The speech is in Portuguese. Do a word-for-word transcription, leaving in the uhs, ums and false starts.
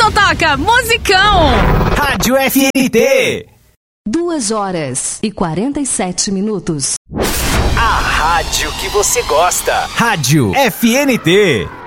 só toca musicão. Rádio F N T. Duas horas e quarenta e sete minutos. A rádio que você gosta. Rádio F N T.